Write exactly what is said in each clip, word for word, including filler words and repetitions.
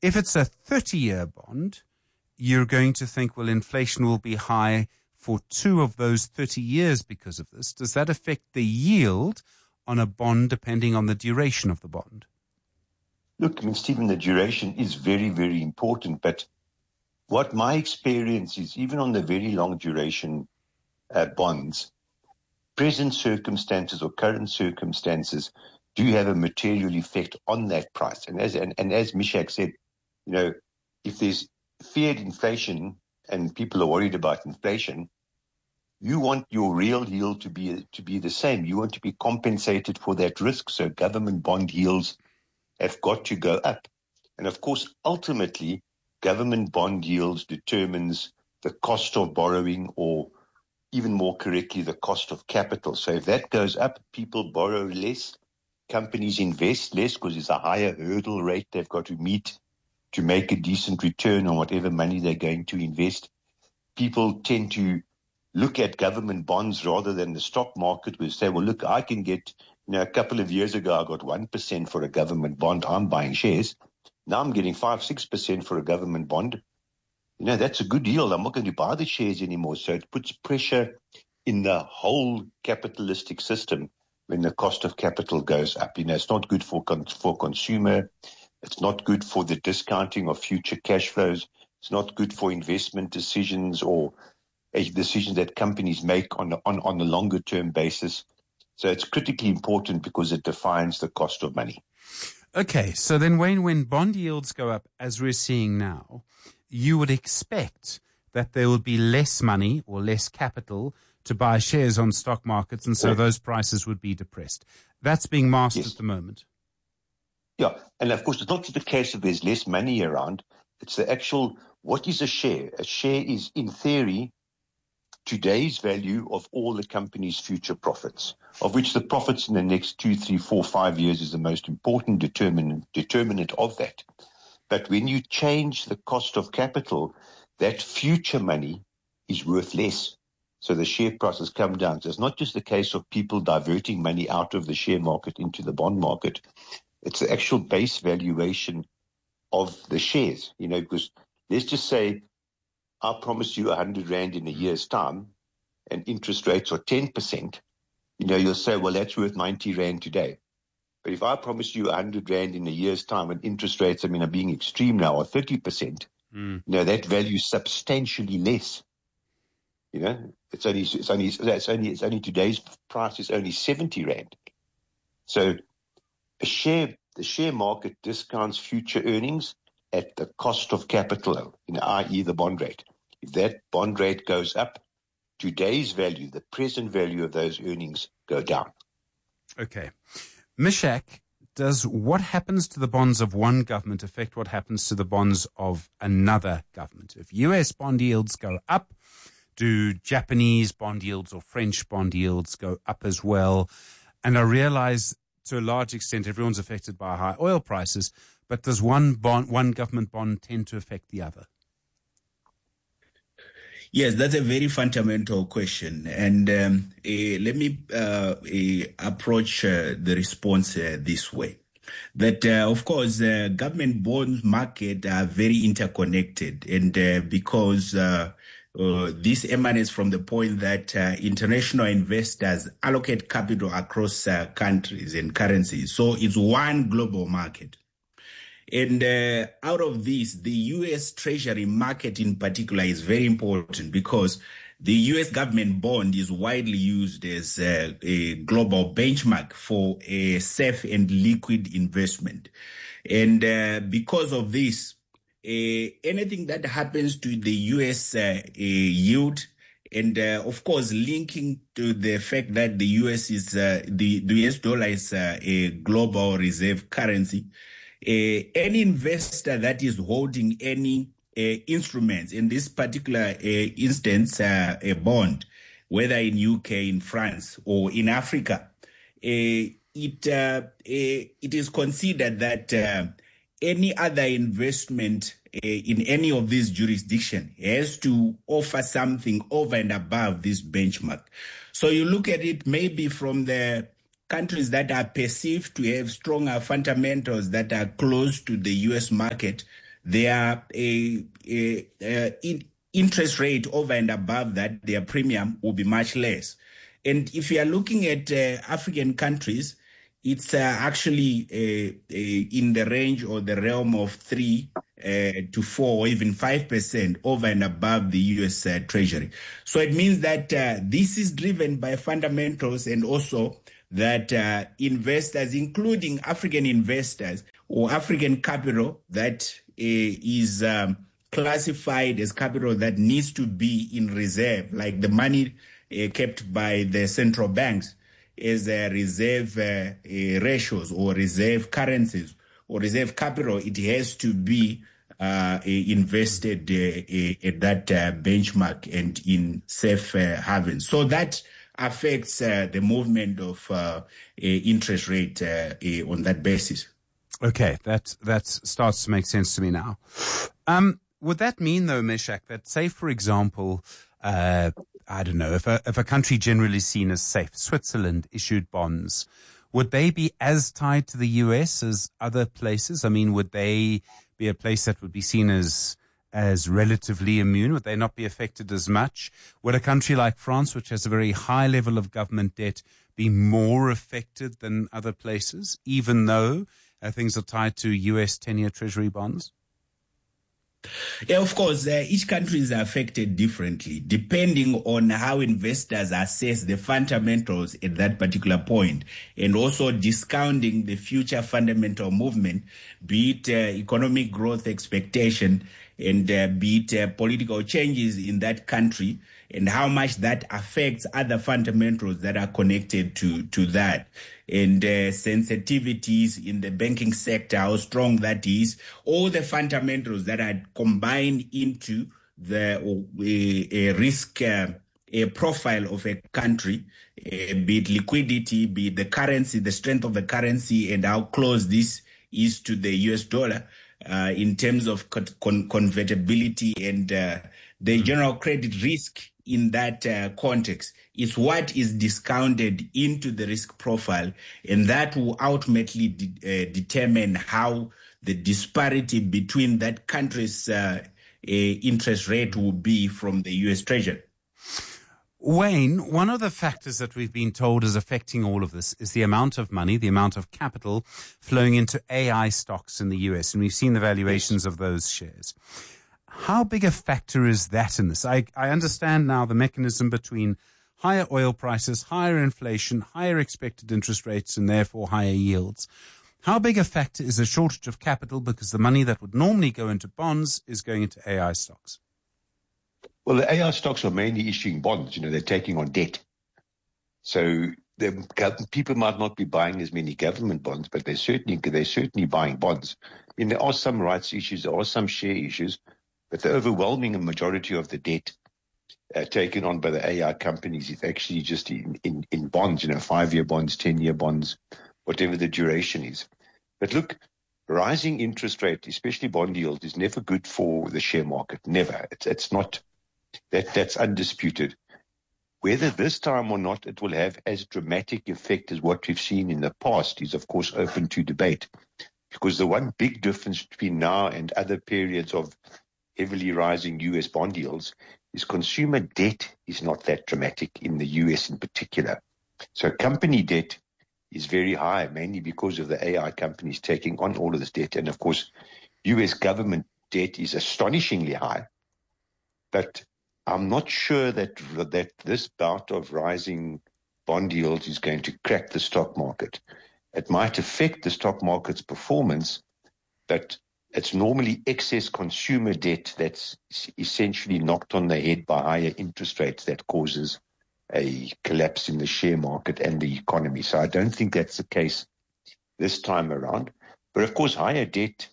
If it's a thirty-year bond, you're going to think, well, inflation will be high for two of those thirty years because of this. Does that affect the yield on a bond depending on the duration of the bond? Look, I mean, Stephen, the duration is very, very important. But what my experience is, even on the very long duration uh, bonds, present circumstances or current circumstances do have a material effect on that price. And as and, and as Mishak said, you know, if there's feared inflation and people are worried about inflation, you want your real yield to be to be the same. You want to be compensated for that risk. So government bond yields have got to go up. And of course, ultimately, government bond yields determines the cost of borrowing, or even more correctly, the cost of capital. So if that goes up, people borrow less, companies invest less because it's a higher hurdle rate they've got to meet to make a decent return on whatever money they're going to invest. People tend to look at government bonds rather than the stock market, where they say, well, look, I can get, you know, a couple of years ago, I got one percent for a government bond. I'm buying shares. Now I'm getting five, six percent for a government bond. You know, that's a good deal. I'm not going to buy the shares anymore. So it puts pressure in the whole capitalistic system when the cost of capital goes up. You know, it's not good for con- for consumer. It's not good for the discounting of future cash flows. It's not good for investment decisions or uh, decisions that companies make on, on, on a longer term basis. So it's critically important because it defines the cost of money. Okay, so then Wayne, when bond yields go up, as we're seeing now, you would expect that there would be less money or less capital to buy shares on stock markets, and so yeah. those prices would be depressed. That's being masked yes. at the moment. Yeah, and of course, it's not just the case that there's less money around. It's the actual, what is a share? A share is, in theory, today's value of all the company's future profits, of which the profits in the next two, three, four, five years is the most important determinant, determinant of that. But when you change the cost of capital, that future money is worth less. So the share prices come down. So it's not just the case of people diverting money out of the share market into the bond market. It's the actual base valuation of the shares, you know, because let's just say I promise you one hundred rand in a year's time and interest rates are ten percent, you know, you'll say, well, that's worth ninety rand today. But if I promise you one hundred rand in a year's time and interest rates, I mean, are being extreme now, are thirty percent, mm. you know, that value is substantially less. You know, it's only, it's only, it's only, it's only today's price is only seventy rand. So a share, the share market discounts future earnings at the cost of capital, you know, that is the bond rate. If that bond rate goes up, today's value, the present value of those earnings go down. Okay. Mishak, does what happens to the bonds of one government affect what happens to the bonds of another government? If U S bond yields go up, do Japanese bond yields or French bond yields go up as well? And I realize to a large extent everyone's affected by high oil prices, but does one bond, one government bond tend to affect the other? Yes, that's a very fundamental question. And um, uh, let me uh, uh, approach uh, the response uh, this way. That, uh, of course, uh, government bond market are very interconnected. And uh, because uh, uh, this emanates from the point that uh, international investors allocate capital across uh, countries and currencies. So it's one global market. And uh, out of this, the U S Treasury market in particular is very important because the U S government bond is widely used as uh, a global benchmark for a safe and liquid investment. And uh, because of this, uh, anything that happens to the U S uh, uh, yield, and uh, of course, linking to the fact that the U S is uh, the, the U S dollar is uh, a global reserve currency. Uh, any investor that is holding any uh, instruments, in this particular uh, instance, uh, a bond, whether in U K, in France, or in Africa, uh, it uh, uh, it is considered that uh, any other investment uh, in any of these jurisdictions has to offer something over and above this benchmark. So you look at it maybe from the countries that are perceived to have stronger fundamentals that are close to the U S market, their a, a, a in, interest rate over and above that, their premium will be much less. And if you are looking at uh, African countries, it's uh, actually uh, uh, in the range or the realm of three uh, to four or even five percent over and above the U S uh, Treasury. So it means that uh, this is driven by fundamentals, and also that uh, investors, including African investors or African capital that uh, is um, classified as capital that needs to be in reserve, like the money uh, kept by the central banks, as uh, reserve uh, uh, ratios or reserve currencies or reserve capital, it has to be uh, uh, invested uh, uh, at that uh, benchmark and in safe uh, havens. So that affects uh, the movement of uh, uh, interest rate uh, uh, on that basis. Okay, that that starts to make sense to me now. Um, would that mean, though, Meshack, that, say, for example, uh, I don't know, if a, if a country generally seen as safe, Switzerland, issued bonds, would they be as tied to the U S as other places? I mean, would they be a place that would be seen as as relatively immune? Would they not be affected as much? Would a country like France, which has a very high level of government debt, be more affected than other places, even though uh, things are tied to U S ten-year Treasury bonds? Yeah, of course, uh, each country is affected differently, depending on how investors assess the fundamentals at that particular point, and also discounting the future fundamental movement, be it uh, economic growth expectation and uh, be it uh, political changes in that country, and how much that affects other fundamentals that are connected to, to that. And uh, sensitivities in the banking sector, how strong that is, all the fundamentals that are combined into the uh, a risk uh, a profile of a country, uh, be it liquidity, be it the currency, the strength of the currency, and how close this is to the U S dollar uh, in terms of con- convertibility and uh, the general credit risk in that uh, context is what is discounted into the risk profile, and that will ultimately de- uh, determine how the disparity between that country's uh, uh, interest rate will be from the U S Treasury. Wayne, one of the factors that we've been told is affecting all of this is the amount of money, the amount of capital flowing into A I stocks in the U S, and we've seen the valuations of those shares. How big a factor is that in this? I, I understand now the mechanism between higher oil prices, higher inflation, higher expected interest rates, and therefore higher yields. How big a factor is a shortage of capital because the money that would normally go into bonds is going into A I stocks? Well, the A I stocks are mainly issuing bonds. You know, they're taking on debt. So the, people might not be buying as many government bonds, but they're certainly, they're certainly buying bonds. I mean, there are some rights issues, there are some share issues, but the overwhelming majority of the debt uh, taken on by the A I companies is actually just in, in, in bonds, you know, five-year bonds, ten-year bonds, whatever the duration is. But look, rising interest rate, especially bond yield, is never good for the share market. Never. It's, it's not, that, that's undisputed. Whether this time or not it will have as dramatic effect as what we've seen in the past is, of course, open to debate. Because the one big difference between now and other periods of heavily rising U S bond yields is consumer debt is not that dramatic in the U S in particular. So company debt is very high, mainly because of the A I companies taking on all of this debt. And of course, U S government debt is astonishingly high. But I'm not sure that that this bout of rising bond yields is going to crack the stock market. It might affect the stock market's performance, but it's normally excess consumer debt that's essentially knocked on the head by higher interest rates that causes a collapse in the share market and the economy. So I don't think that's the case this time around. But of course, higher debt,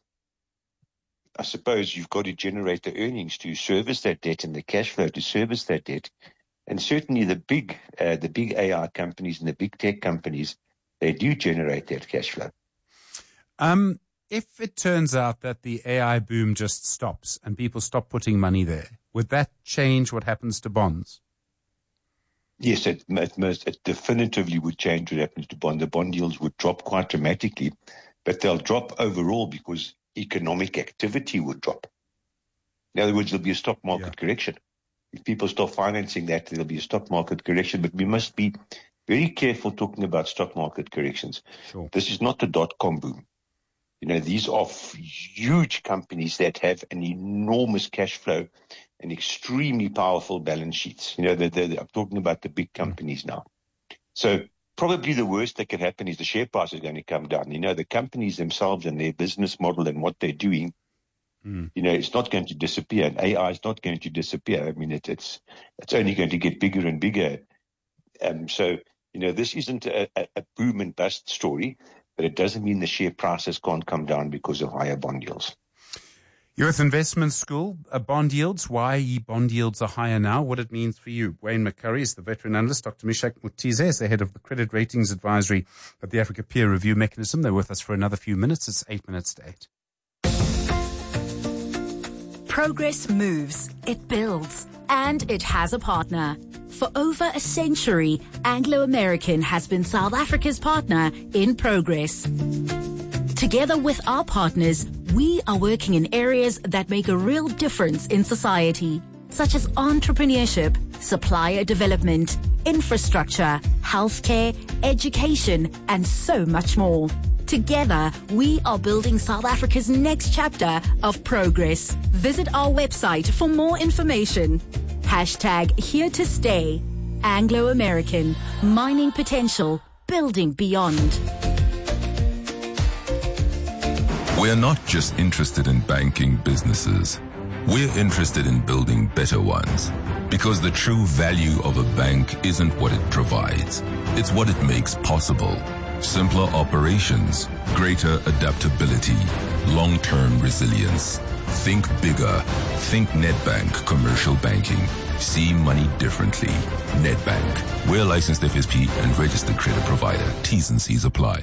I suppose you've got to generate the earnings to service that debt and the cash flow to service that debt. And certainly the big, uh, the big A I companies and the big tech companies, they do generate that cash flow. Um. If it turns out that the A I boom just stops and people stop putting money there, would that change what happens to bonds? Yes, it, it, most, it definitively would change what happens to bond. The bond yields would drop quite dramatically, but they'll drop overall because economic activity would drop. In other words, there'll be a stock market yeah. correction. If people stop financing that, there'll be a stock market correction. But we must be very careful talking about stock market corrections. Sure. This is not the dot-com boom. You know, these are huge companies that have an enormous cash flow and extremely powerful balance sheets. You know, they're, they're, I'm talking about the big companies now. So probably the worst that can happen is the share price is going to come down. You know, the companies themselves and their business model and what they're doing, mm. you know, it's not going to disappear. And A I is not going to disappear. I mean, it, it's it's only going to get bigger and bigger. Um, so, you know, this isn't a, a, a boom and bust story, but it doesn't mean the share prices can't come down because of higher bond yields. You're at Investment School, uh, bond yields, why bond yields are higher now, what it means for you. Wayne McCurry is the veteran analyst. Doctor Meshack Muthize is the head of the Credit Ratings Advisory at the Africa Peer Review Mechanism. They're with us for another few minutes. It's eight minutes to eight. Progress moves, it builds, and it has a partner. For over a century, Anglo American has been South Africa's partner in progress. Together with our partners, we are working in areas that make a real difference in society, such as entrepreneurship, supplier development, infrastructure, healthcare, education, and so much more. Together, we are building South Africa's next chapter of progress. Visit our website for more information. Hashtag here to stay. Anglo American, mining potential, building beyond. We're not just interested in banking businesses. We're interested in building better ones. Because the true value of a bank isn't what it provides. It's what it makes possible. Simpler operations, greater adaptability, long-term resilience. Think bigger. Think Nedbank Commercial Banking. See money differently. Nedbank. We're a licensed F S P and registered credit provider. T's and C's apply.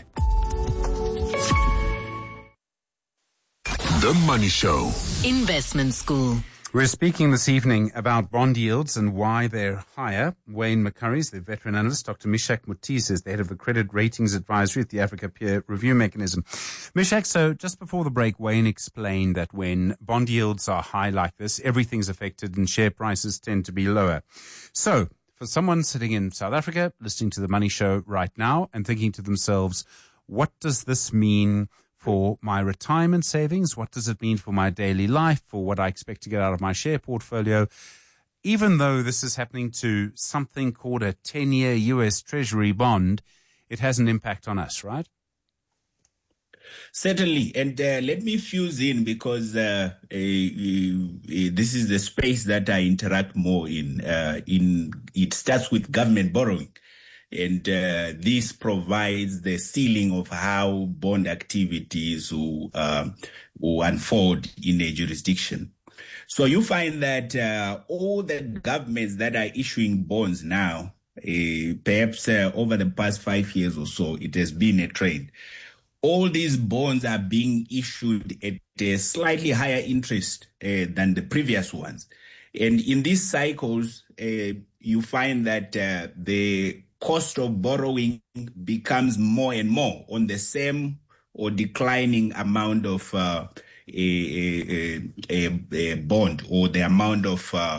The Money Show. Investment School. We're speaking this evening about bond yields and why they're higher. Wayne McCurry is the veteran analyst. Doctor Meshack Muthize is the head of the Credit Ratings Advisory at the Africa Peer Review Mechanism. Meshack, so just before the break, Wayne explained that when bond yields are high like this, everything's affected and share prices tend to be lower. So for someone sitting in South Africa, listening to the Money Show right now and thinking to themselves, what does this mean for my retirement savings? What does it mean for my daily life, for what I expect to get out of my share portfolio? Even though this is happening to something called a ten-year U S Treasury bond, it has an impact on us, right? Certainly. And uh, let me fuse in because uh, uh, uh, this is the space that I interact more in. Uh, in it starts with government borrowing. And uh, this provides the ceiling of how bond activities will, uh, will unfold in a jurisdiction. So you find that uh, all the governments that are issuing bonds now, uh, perhaps uh, over the past five years or so, it has been a trend. All these bonds are being issued at a slightly higher interest uh, than the previous ones. And in these cycles, uh, you find that uh, the cost of borrowing becomes more and more on the same or declining amount of uh, a, a, a, a bond or the amount of uh,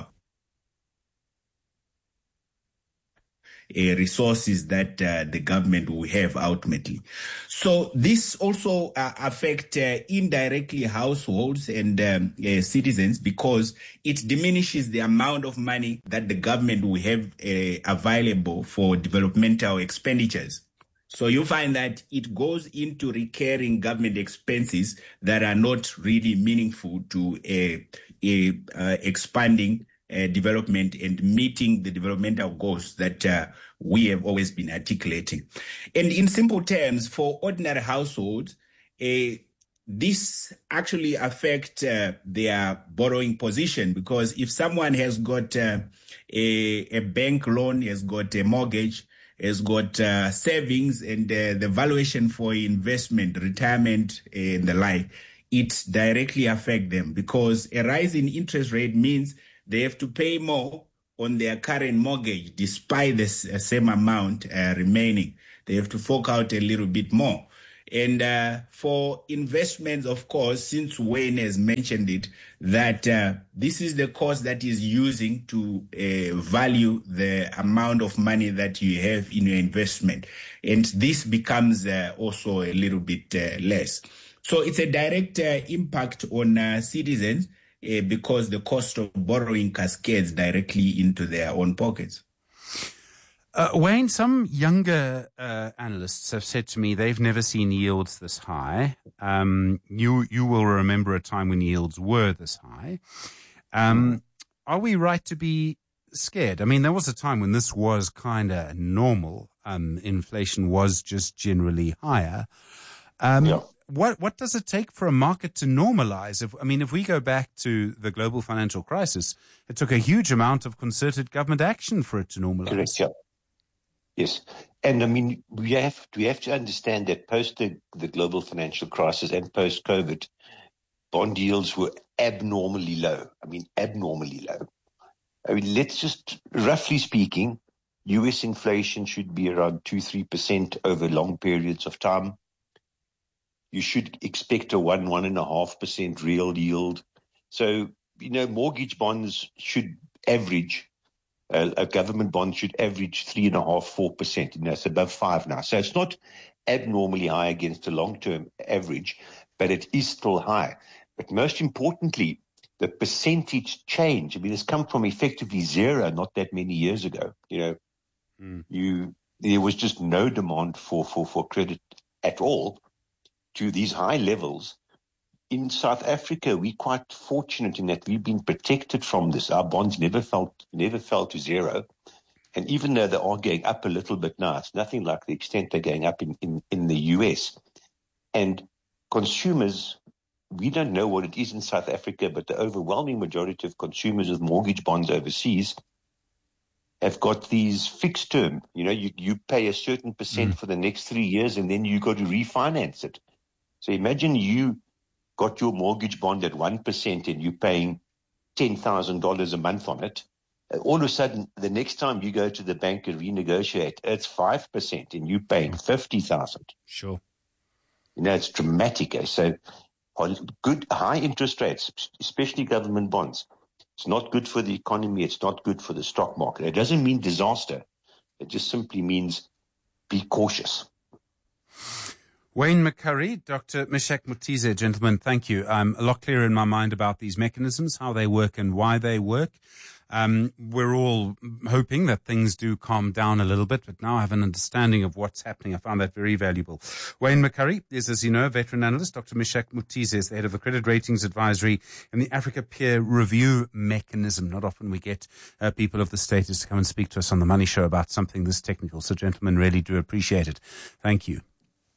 resources that uh, the government will have ultimately. So this also uh, affects uh, indirectly households and um, uh, citizens because it diminishes the amount of money that the government will have uh, available for developmental expenditures. So you find that it goes into recurring government expenses that are not really meaningful to a, a uh, expanding Uh, development and meeting the developmental goals that uh, we have always been articulating. And in simple terms, for ordinary households, uh, this actually affects uh, their borrowing position because if someone has got uh, a, a bank loan, has got a mortgage, has got uh, savings and uh, the valuation for investment, retirement and the like, it directly affects them because a rise in interest rate means they have to pay more on their current mortgage despite the same amount uh, remaining. They have to fork out a little bit more. And uh, for investments, of course, since Wayne has mentioned it, that uh, this is the cost that is using to uh, value the amount of money that you have in your investment. And this becomes uh, also a little bit uh, less. So it's a direct uh, impact on uh, citizens uh, because the cost of borrowing cascades directly into their own pockets. Uh, Wayne, some younger uh, analysts have said to me they've never seen yields this high. Um, you you will remember a time when yields were this high. Um, are we right to be scared? I mean, there was a time when this was kind of normal. Um, inflation was just generally higher. Um, yeah. What what does it take for a market to normalize? If I mean, if we go back to the global financial crisis, it took a huge amount of concerted government action for it to normalize. Correct, yeah. Yes. And I mean, we have, we have to understand that post the, the global financial crisis and post-COVID, bond yields were abnormally low. I mean, abnormally low. I mean, let's just, roughly speaking, U S inflation should be around two, three percent over long periods of time. You should expect a one, one and a half percent real yield. So, you know, mortgage bonds should average Uh, a government bond should average three and a half, four percent. You know, it's above five now. So it's not abnormally high against a long-term average, but it is still high. But most importantly, the percentage change, I mean, it's come from effectively zero not that many years ago. You know, mm. you, there was just no demand for, for, for credit at all to these high levels. In South Africa, we're quite fortunate in that we've been protected from this. Our bonds never fell, never fell to zero. And even though they are going up a little bit now, it's nothing like the extent they're going up in, in, in the U S. And consumers, we don't know what it is in South Africa, but the overwhelming majority of consumers with mortgage bonds overseas have got these fixed term. You know, you, you pay a certain percent mm. for the next three years and then you got to refinance it. So imagine you got your mortgage bond at one percent and you're paying ten thousand dollars a month on it. All of a sudden, the next time you go to the bank and renegotiate, it's five percent and you're paying fifty thousand dollars. Sure. You know, it's dramatic. Eh? So good high interest rates, especially government bonds, it's not good for the economy. It's not good for the stock market. It doesn't mean disaster. It just simply means be cautious. Wayne McCurry, Doctor Meshack Mothize, gentlemen, thank you. I'm a lot clearer in my mind about these mechanisms, how they work and why they work. Um, we're all hoping that things do calm down a little bit, but now I have an understanding of what's happening. I found that very valuable. Wayne McCurry is, as you know, a veteran analyst. Doctor Meshack Mothize is the head of the Credit Ratings Advisory and the Africa Peer Review Mechanism. Not often we get uh, people of the status to come and speak to us on the Money Show about something this technical. So, gentlemen, really do appreciate it. Thank you.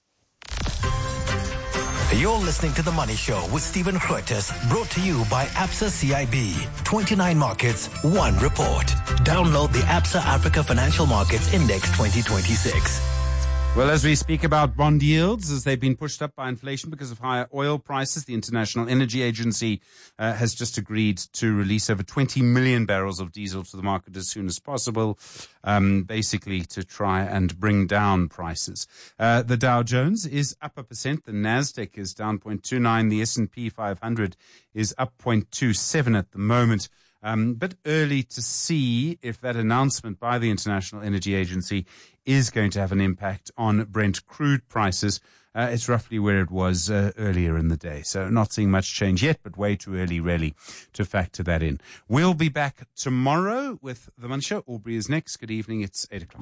You're listening to The Money Show with Stephen Grootes, brought to you by Absa C I B. twenty-nine markets, one report. Download the Absa Africa Financial Markets Index twenty twenty-six. Well, as we speak about bond yields, as they've been pushed up by inflation because of higher oil prices, the International Energy Agency uh, has just agreed to release over twenty million barrels of diesel to the market as soon as possible, um, basically to try and bring down prices. Uh, the Dow Jones is up a percent. The Nasdaq is down zero point two nine. The S and P five hundred is up zero point two seven at the moment. Um, but early to see if that announcement by the International Energy Agency is going to have an impact on Brent crude prices. Uh, it's roughly where it was uh, earlier in the day. So not seeing much change yet, but way too early, really, to factor that in. We'll be back tomorrow with The Money Show. Aubrey is next. Good evening. It's eight o'clock.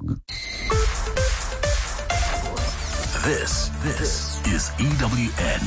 This, this is E W N.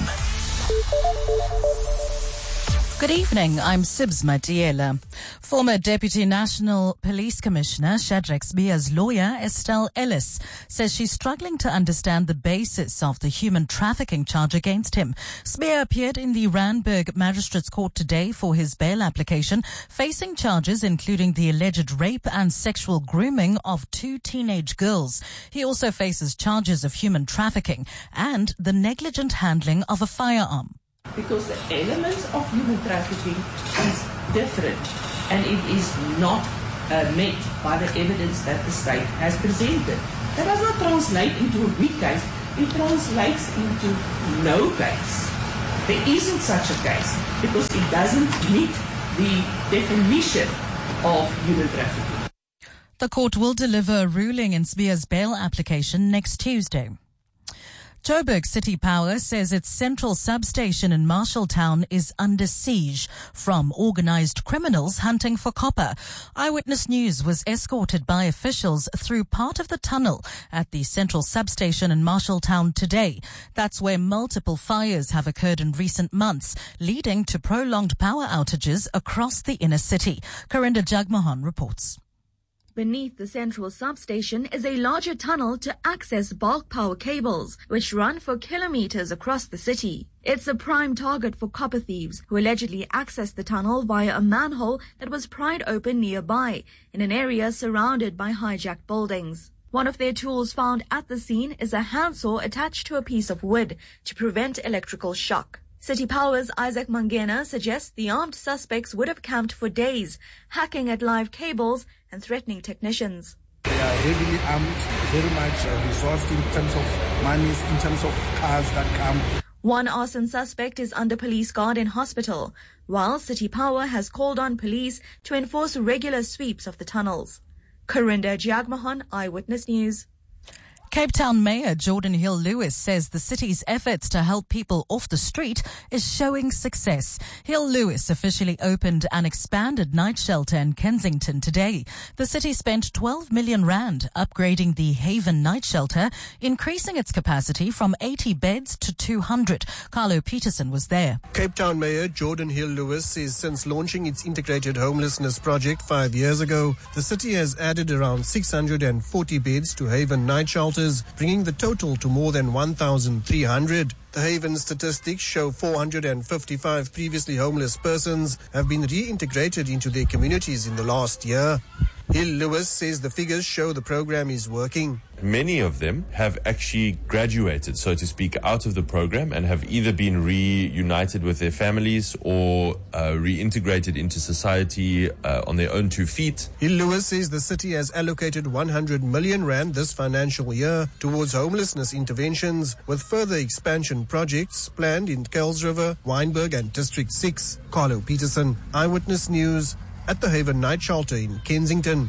Good evening. I'm Sibs Matiela. Former Deputy National Police Commissioner Shadrack Sibier's lawyer, Estelle Ellis, says she's struggling to understand the basis of the human trafficking charge against him. Sibier appeared in the Randburg Magistrates Court today for his bail application, facing charges including the alleged rape and sexual grooming of two teenage girls. He also faces charges of human trafficking and the negligent handling of a firearm. Because the elements of human trafficking is different and it is not uh, met by the evidence that the state has presented. That does not translate into a weak case it translates into no case. There isn't such a case because it doesn't meet the definition of human trafficking. The court will deliver a ruling in Sibiya's bail application next Tuesday. Joburg City Power says its central substation in Marshalltown is under siege from organized criminals hunting for copper. Eyewitness News was escorted by officials through part of the tunnel at the central substation in Marshalltown today. That's where multiple fires have occurred in recent months, leading to prolonged power outages across the inner city. Karinda Jagmohan reports. Beneath the central substation is a larger tunnel to access bulk power cables, which run for kilometers across the city. It's a prime target for copper thieves, who allegedly accessed the tunnel via a manhole that was pried open nearby, in an area surrounded by hijacked buildings. One of their tools found at the scene is a handsaw attached to a piece of wood to prevent electrical shock. City Power's Isaac Mangena suggests the armed suspects would have camped for days, hacking at live cables and threatening technicians. They are heavily armed, very much uh, resourced in terms of money, in terms of cars that come. One arson suspect is under police guard in hospital, while City Power has called on police to enforce regular sweeps of the tunnels. Karinda Jagmohan, Eyewitness News. Cape Town Mayor Jordan Hill-Lewis says the city's efforts to help people off the street is showing success. Hill-Lewis officially opened an expanded night shelter in Kensington today. The city spent twelve million rand upgrading the Haven night shelter, increasing its capacity from eighty beds to two hundred. Carlo Peterson was there. Cape Town Mayor Jordan Hill-Lewis says since launching its integrated homelessness project five years ago, the city has added around six hundred forty beds to Haven night shelters, bringing the total to more than one thousand three hundred. The Haven statistics show four hundred fifty-five previously homeless persons have been reintegrated into their communities in the last year. Hill-Lewis says the figures show the program is working. Many of them have actually graduated, so to speak, out of the program and have either been reunited with their families or uh, reintegrated into society uh, on their own two feet. Hill-Lewis says the city has allocated one hundred million rand this financial year towards homelessness interventions, with further expansion projects planned in Kells River, Wynberg and District six. Carlo Peterson, Eyewitness News, at the Haven Night Shelter in Kensington.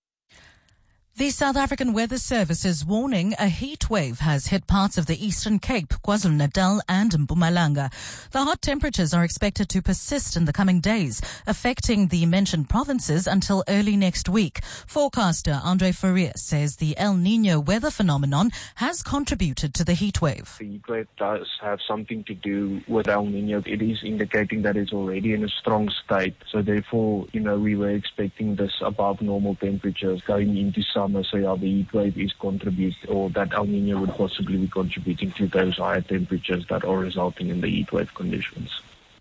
The South African Weather Service is warning a heat wave has hit parts of the Eastern Cape, KwaZulu-Natal and Mpumalanga. The hot temperatures are expected to persist in the coming days, affecting the mentioned provinces until early next week. Forecaster Andre Faria says the El Niño weather phenomenon has contributed to the heat wave. The heat wave does have something to do with El Niño. It is indicating that it's already in a strong state. So therefore, you know, we were expecting this above normal temperatures going into summer. So yeah, the heat wave is contributing, or that El Niño would possibly be contributing to those higher temperatures that are resulting in the heat wave conditions.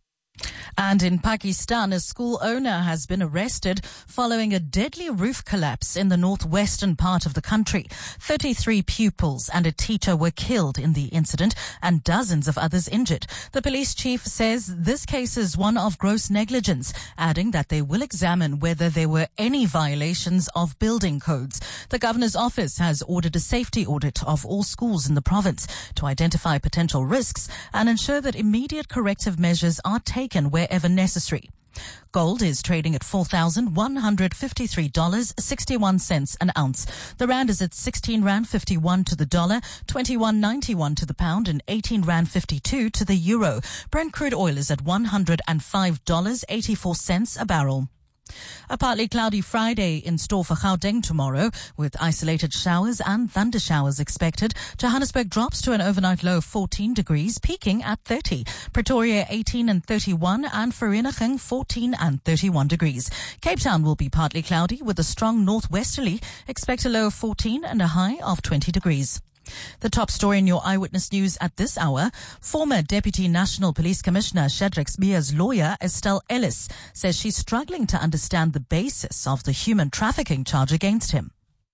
And in Pakistan, a school owner has been arrested following a deadly roof collapse in the northwestern part of the country. thirty-three pupils and a teacher were killed in the incident and dozens of others injured. The police chief says this case is one of gross negligence, adding that they will examine whether there were any violations of building codes. The governor's office has ordered a safety audit of all schools in the province to identify potential risks and ensure that immediate corrective measures are taken wherever necessary. Gold is trading at four thousand one hundred fifty-three dollars and sixty-one cents an ounce. The rand is at sixteen rand fifty-one to the dollar, twenty-one ninety-one to the pound and eighteen rand fifty-two to the euro. Brent crude oil is at one hundred five dollars and eighty-four cents a barrel. A partly cloudy Friday in store for Gauteng tomorrow, with isolated showers and thunder showers expected. Johannesburg drops to an overnight low of fourteen degrees, peaking at thirty. Pretoria eighteen and thirty-one, and Vereeniging fourteen and thirty-one degrees. Cape Town will be partly cloudy with a strong northwesterly. Expect a low of fourteen and a high of twenty degrees. The top story in your Eyewitness News at this hour. Former Deputy National Police Commissioner Shadrack Sibiya's lawyer, Estelle Ellis, says she's struggling to understand the basis of the human trafficking charge against him.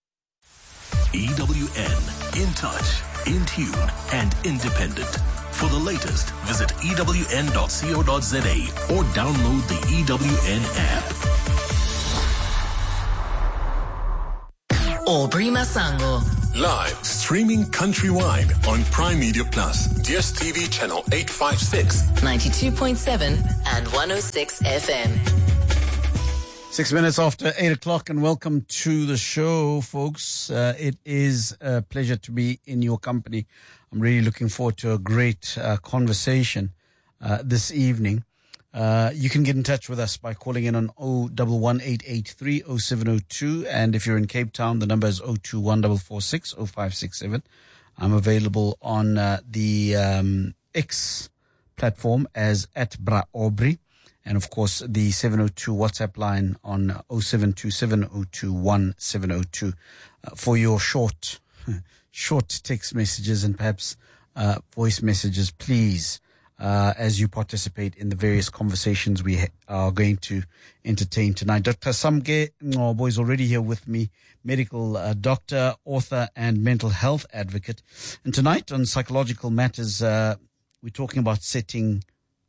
E W N, in touch, in tune, and independent. For the latest, visit E W N dot co dot za or download the E W N app. Aubrey Masango. Live, streaming countrywide on Prime Media Plus, D S T V channel eight fifty-six, ninety-two point seven and one oh six F M. Six minutes after eight o'clock, and welcome to the show, folks. Uh, it is a pleasure to be in your company. I'm really looking forward to a great uh, conversation uh, this evening. Uh, you can get in touch with us by calling in on oh one one eight eight three oh seven oh two. And if you're in Cape Town, the number is oh two one four four six oh five six seven. I'm available on uh, the um, X platform as at Bra Aubrey. And of course, the seven oh two WhatsApp line on oh seven two seven oh two one seven oh two uh, for your short, short text messages and perhaps uh, voice messages, please. Uh, as you participate in the various conversations we ha- are going to entertain tonight. Doctor Samke Ngobo is already here with me, medical uh, doctor, author, and mental health advocate. And tonight on Psychological Matters, uh, we're talking about setting,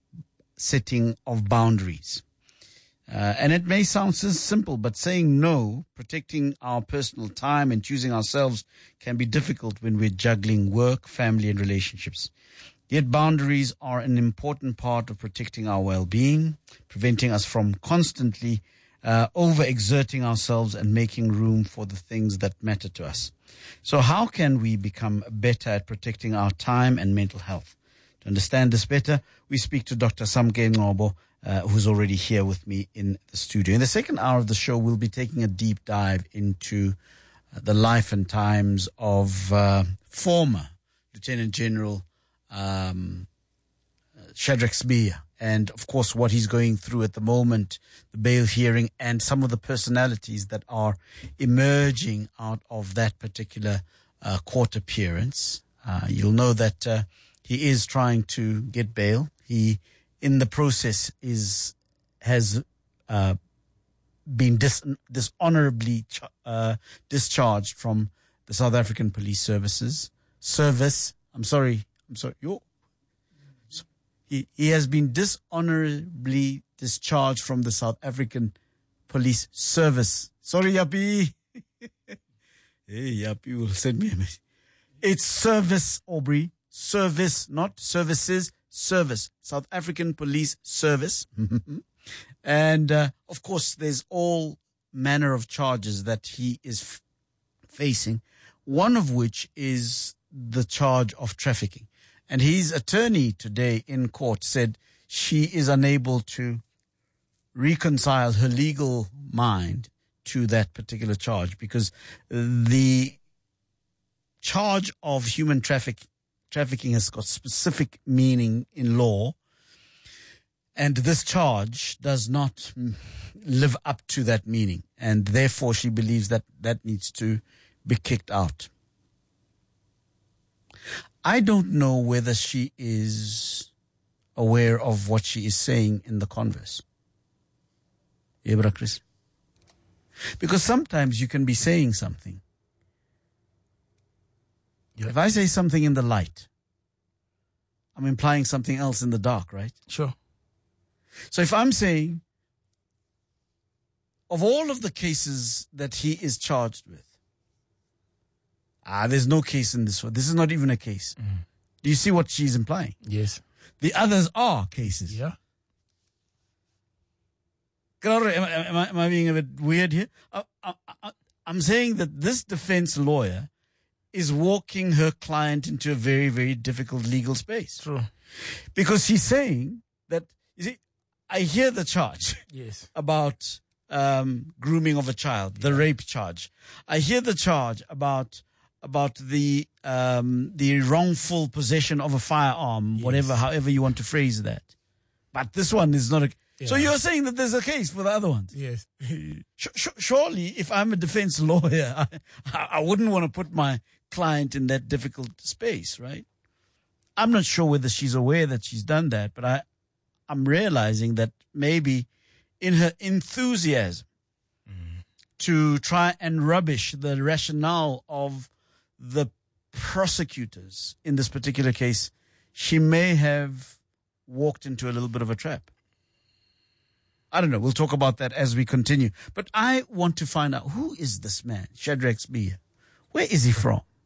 setting of boundaries. Uh, and it may sound so simple, but saying no, protecting our personal time and choosing ourselves can be difficult when we're juggling work, family, and relationships. Yet boundaries are an important part of protecting our well-being, preventing us from constantly uh, overexerting ourselves and making room for the things that matter to us. So how can we become better at protecting our time and mental health? To understand this better, we speak to Doctor Samke Ngobo, uh, who's already here with me in the studio. In the second hour of the show, we'll be taking a deep dive into uh, the life and times of uh, former Lieutenant General Um, Shadrack Sibiya, and of course what he's going through at the moment, the bail hearing, and some of the personalities that are emerging out of that particular uh, court appearance. Uh, you'll know that uh, he is trying to get bail. He, in the process, is has uh, been dis- dishonorably ch- uh, discharged from the South African Police Services Service. I'm sorry. I'm sorry. Yo. So he, he has been dishonorably discharged from the South African Police Service. Sorry, Yapi. Hey, Yapi will send me a message. It's service, Aubrey. Service, not services. Service. South African Police Service. And, uh, of course, there's all manner of charges that he is f- facing, one of which is the charge of trafficking. And his attorney today in court said she is unable to reconcile her legal mind to that particular charge because the charge of human traffic, trafficking has got specific meaning in law. And this charge does not live up to that meaning. And therefore she believes that that needs to be kicked out. I don't know whether she is aware of what she is saying in the converse. Yebra Chris. Because sometimes you can be saying something. Yeah. If I say something in the light, I'm implying something else in the dark, right? Sure. So if I'm saying, of all of the cases that he is charged with, Ah, there's no case in this one. This is not even a case. Mm. Do you see what she's implying? Yes. The others are cases. Yeah. Am I, am I, am I being a bit weird here? I, I, I, I'm saying that this defense lawyer is walking her client into a very, very difficult legal space. True. Because she's saying that, you see, I hear the charge. Yes. About um, grooming of a child, the yeah. rape charge. I hear the charge about about the um, the wrongful possession of a firearm, yes. whatever, however you want to phrase that. But this one is not a... Yeah. So you're saying that there's a case for the other ones? Yes. sh- sh- surely, if I'm a defense lawyer, I, I wouldn't want to put my client in that difficult space, right? I'm not sure whether she's aware that she's done that, but I, I'm realizing that maybe in her enthusiasm mm. to try and rubbish the rationale of the prosecutors in this particular case, she may have walked into a little bit of a trap. I don't know. We'll talk about that as we continue. But I want to find out, who is this man, Shadrack Sibiya? Where is he from?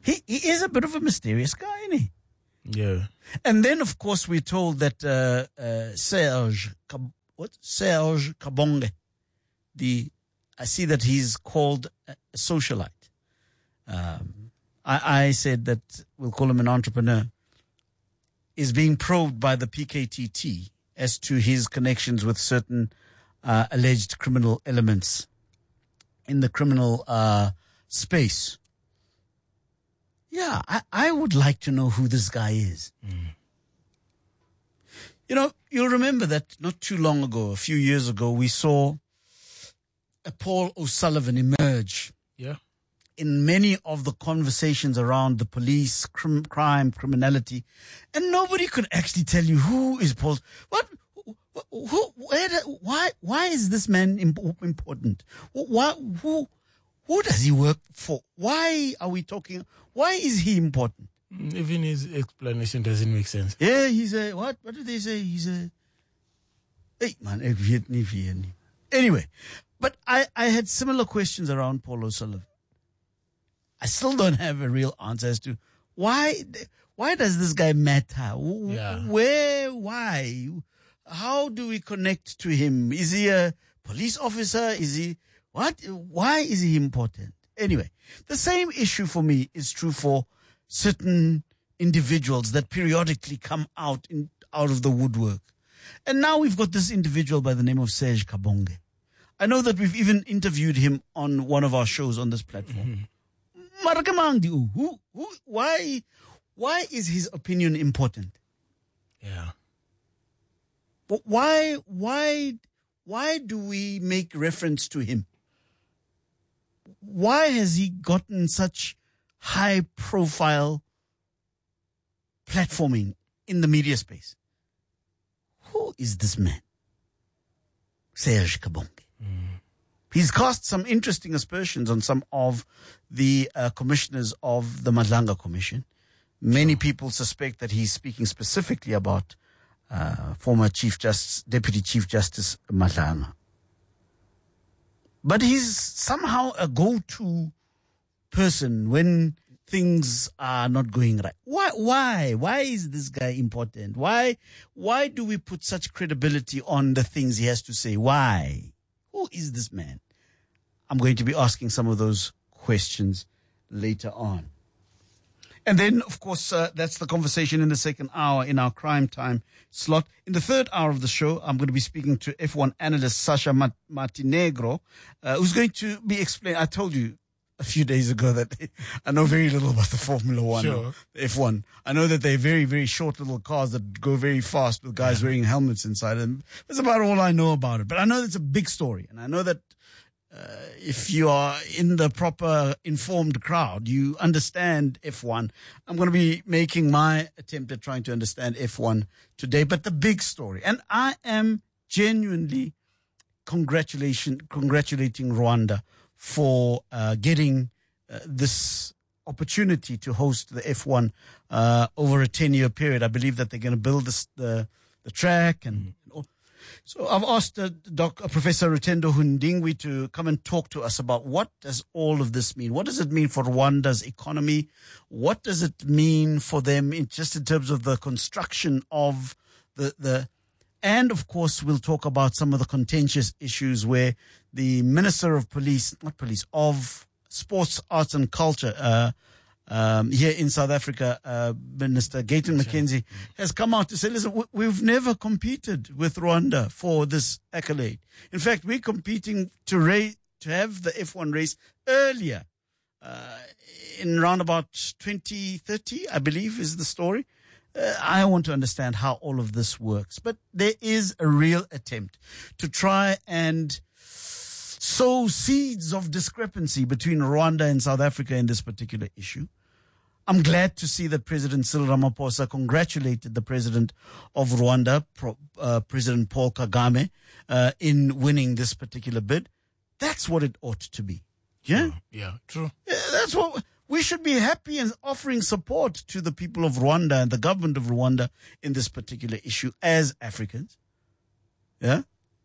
He he is a bit of a mysterious guy, isn't he? Yeah. And then, of course, we're told that uh, uh, Serge, Kab- what? Serge Kabonge, the, I see that he's called a socialite. Um, I, I said that we'll call him an entrepreneur, is being probed by the P K T T as to his connections with certain uh, alleged criminal elements in the criminal uh, space. Yeah, I, I would like to know who this guy is. Mm. You know, you'll remember that not too long ago, a few years ago, we saw a Paul O'Sullivan emerge. Yeah. In many of the conversations around the police, crim, crime, criminality, and nobody could actually tell you who is Paul. What? Who? who where? Why? Why is this man important? Why? Who? Who does he work for? Why are we talking? Why is he important? Even his explanation doesn't make sense. Yeah, he's a what? What did they say? He's a. Hey man, ek weet nie wie nie. Anyway, but I I had similar questions around Paul O'Sullivan. I still don't have a real answer as to why why does this guy matter? Yeah. Where? Why? How do we connect to him? Is he a police officer? Is he what? Why is he important? Anyway, the same issue for me is true for certain individuals that periodically come out in out of the woodwork. And now we've got this individual by the name of Serge Kabonge. I know that we've even interviewed him on one of our shows on this platform. Mm-hmm. Who, who, why, why is his opinion important? Yeah. But why, why, why do we make reference to him? Why has he gotten such high profile platforming in the media space? Who is this man? Serge Kabonge. Mm. He's cast some interesting aspersions on some of the uh, commissioners of the Madlanga Commission. Many people suspect that he's speaking specifically about uh, former Chief Justice, Deputy Chief Justice Madlanga. But he's somehow a go-to person when things are not going right. Why? Why? Why is this guy important? Why? Why do we put such credibility on the things he has to say? Why? Who is this man? I'm going to be asking some of those questions later on. And then, of course, uh, that's the conversation in the second hour in our crime time slot. In the third hour of the show, I'm going to be speaking to F one analyst Sasha Mart- Martinegro, uh, who's going to be explaining. I told you a few days ago that I know very little about the Formula One, Sure. F one. I know that they're very, very short little cars that go very fast with guys wearing helmets inside them. That's about all I know about it. But I know it's a big story. And I know that uh, if you are in the proper informed crowd, you understand F one. I'm going to be making my attempt at trying to understand F one today. But the big story, and I am genuinely congratulation, congratulating Rwanda for uh, getting uh, this opportunity to host the F one uh, over a ten-year period. I believe that they're going to build this, the the track. and mm. So I've asked uh, Doc, uh, Professor Rutendo Hundingwi to come and talk to us about what does all of this mean? What does it mean for Rwanda's economy? What does it mean for them in, just in terms of the construction of the the And, of course, we'll talk about some of the contentious issues where the Minister of Police, not police, of Sports, Arts and Culture uh, um, here in South Africa, uh, Minister Gayton McKenzie, has come out to say, listen, we've never competed with Rwanda for this accolade. In fact, we're competing to race, to have the F one race earlier, uh, in around about twenty thirty, I believe is the story. Uh, I want to understand how all of this works. But there is a real attempt to try and sow seeds of discrepancy between Rwanda and South Africa in this particular issue. I'm glad to see that President Cyril Ramaphosa congratulated the president of Rwanda, Pro, uh, President Paul Kagame, uh, in winning this particular bid. That's what it ought to be. Yeah? Oh, yeah, true. Yeah, that's what... We should be happy and offering support to the people of Rwanda and the government of Rwanda in this particular issue as Africans. Yeah?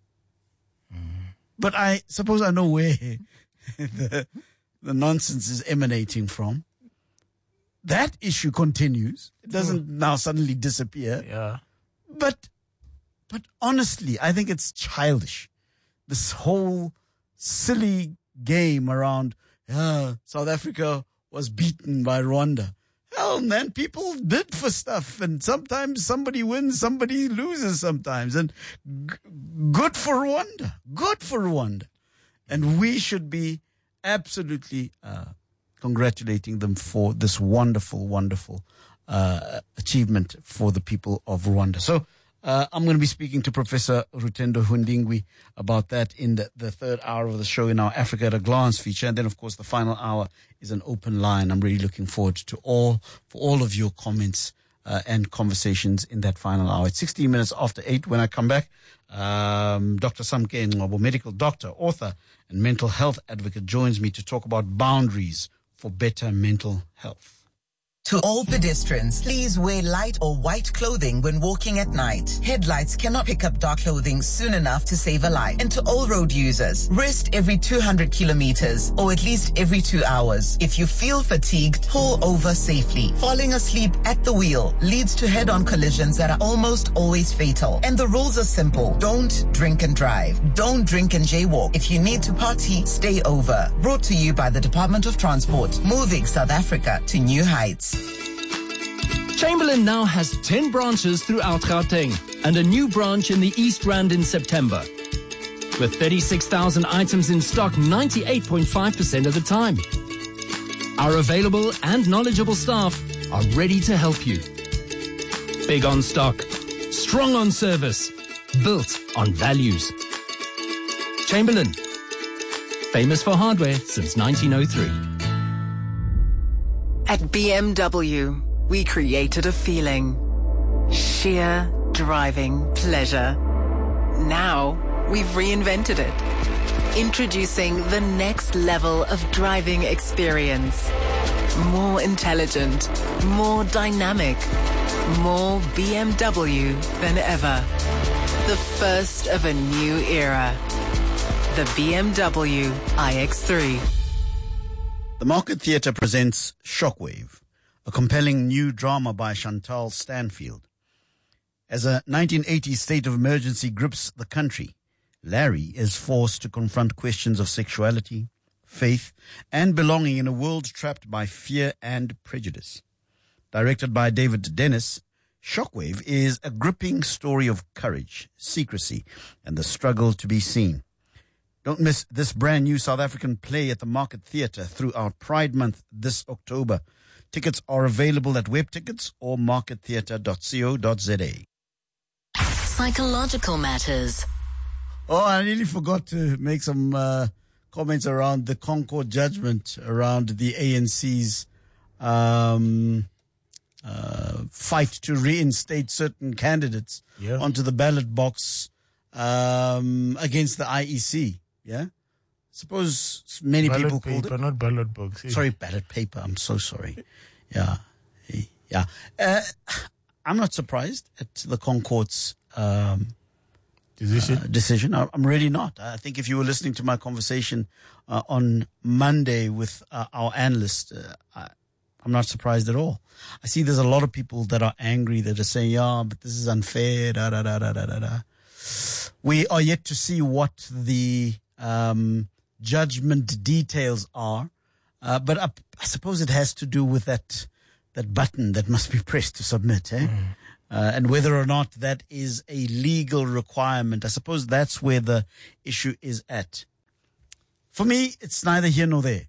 Mm. But I suppose I know where the, the nonsense is emanating from. that issue continues. It doesn't now suddenly disappear. Yeah. But, but honestly, I think it's childish. This whole silly game around, uh, South Africa was beaten by Rwanda. Hell, man, people bid for stuff, and sometimes somebody wins, somebody loses sometimes. And g- good for Rwanda. Good for Rwanda. And we should be absolutely uh, congratulating them for this wonderful, wonderful uh, achievement for the people of Rwanda. So uh, I'm going to be speaking to Professor Rutendo Hundingwi about that in the, the third hour of the show in our Africa at a Glance feature. And then, of course, the final hour is an open line. I'm really looking forward to all, for all of your comments uh, and conversations in that final hour. It's sixteen minutes after eight. When I come back, um, Doctor Samke Ngobo, medical doctor, author, and mental health advocate, joins me to talk about boundaries for better mental health. To all pedestrians, please wear light or white clothing when walking at night. Headlights cannot pick up dark clothing soon enough to save a life. And to all road users, rest every two hundred kilometers or at least every two hours. If you feel fatigued, pull over safely. Falling asleep at the wheel leads to head-on collisions that are almost always fatal. And the rules are simple. Don't drink and drive. Don't drink and jaywalk. If you need to party, stay over. Brought to you by the Department of Transport, moving South Africa to new heights. Chamberlain now has ten branches throughout Gauteng and a new branch in the East Rand in September. With thirty-six thousand items in stock ninety-eight point five percent of the time. Our available and knowledgeable staff are ready to help you. Big on stock, strong on service, built on values. Chamberlain, famous for hardware since nineteen oh three. At B M W, we created a feeling. Sheer driving pleasure. Now, we've reinvented it. Introducing the next level of driving experience. More intelligent, more dynamic, more B M W than ever. The first of a new era. The B M W i X three. The Market Theatre presents Shockwave, a compelling new drama by Chantal Stanfield. As a nineteen eighties state of emergency grips the country, Larry is forced to confront questions of sexuality, faith, and belonging in a world trapped by fear and prejudice. Directed by David Dennis, Shockwave is a gripping story of courage, secrecy, and the struggle to be seen. Don't miss this brand new South African play at the Market Theatre throughout Pride Month this October. Tickets are available at web tickets or market theatre dot co dot za. Psychological matters. Oh, I nearly forgot to make some uh, comments around the Concord judgment around the A N C's um, uh, fight to reinstate certain candidates Yeah. onto the ballot box um, against the I E C. Yeah, suppose many Ballot people called paper, it. not ballot box. eh? Sorry, ballot paper. I'm so sorry. Yeah, yeah. Uh, I'm not surprised at the Concord's um, decision. Uh, decision. I, I'm really not. I think if you were listening to my conversation uh, on Monday with uh, our analyst, uh, I, I'm not surprised at all. I see there's a lot of people that are angry that are saying, "Yeah, but this is unfair." Da da da da da da da. We are yet to see what the um, judgment details are, uh, but I, I suppose it has to do with that that button that must be pressed to submit, eh? Mm. Uh, and whether or not that is a legal requirement. I suppose that's where the issue is at. For me, it's neither here nor there.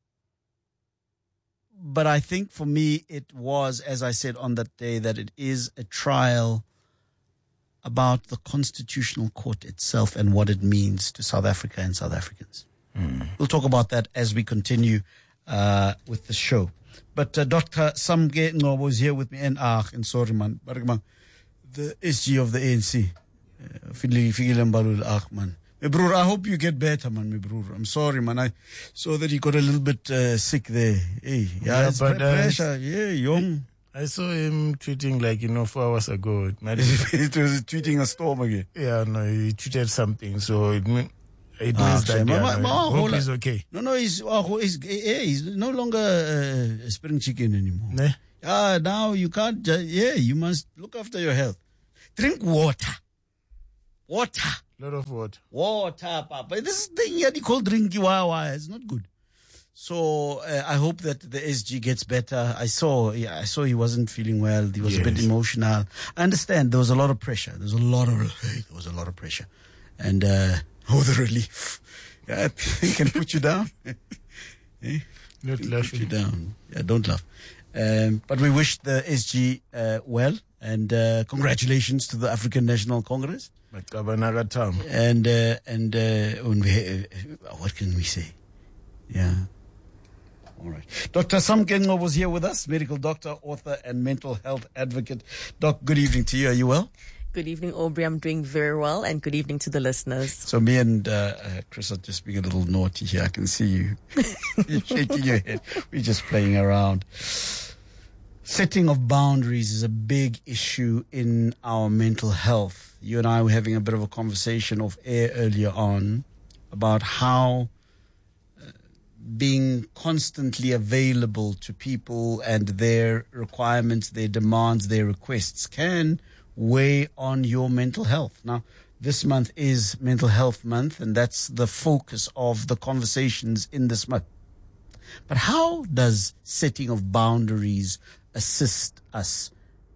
But I think for me, it was, as I said on that day, that it is a trial about the Constitutional Court itself and what it means to South Africa and South Africans. Mm. We'll talk about that as we continue uh, with the show. But uh, Doctor Samke Ngobo is here with me. And ah, and sorry man, the S G of the A N C. Fili Fili Mbalul ah man. My brother, I hope you get better, man, my brother. I'm sorry, man. I saw that he got a little bit uh, sick there. Hey, yeah, Yeah, it's but, pre- uh, pressure. Yeah, young. I saw him tweeting like, you know, four hours ago. It was tweeting a storm again. Yeah, no, he tweeted something. So it mean, It Ah, means that shame. they are Ma- ma- not- ma- hope hold is on. okay. No, no, he's, oh, he's, yeah, he's no longer uh, a spring chicken anymore. Ne? Ah, now you can't, ju- yeah, you must look after your health. Drink water. Water. Lot of water. Water, Papa. This thing here they call drinky wawa. It's not good. So uh, I hope that the S G gets better. I saw, yeah, I saw he wasn't feeling well. He was a bit Yes. emotional. I understand there was a lot of pressure. There was a lot of, there was a lot of pressure, and uh, oh, the relief. Yeah, it can put you down. Eh? Not Can laughing. Put you down. Yeah, don't laugh. Um, but we wish the S G uh, well, and uh, congratulations to the African National Congress. Makabanaga Tam. And uh, and uh, and we- uh, what can we say? Yeah. All right. Doctor Sam Kengo was here with us, medical doctor, author, and mental health advocate. Doc, good evening to you. Are you well? Good evening, Aubrey. I'm doing very well, and good evening to the listeners. So me and uh, uh, Chris are just being a little naughty here. I can see you. You're shaking your head. We're just playing around. Setting of boundaries is a big issue in our mental health. You and I were having a bit of a conversation off air earlier on about how uh, being constantly available to people and their requirements, their demands, their requests can weigh on your mental health. Now, this month is Mental Health Month, and that's the focus of the conversations in this month. But how does setting of boundaries assist us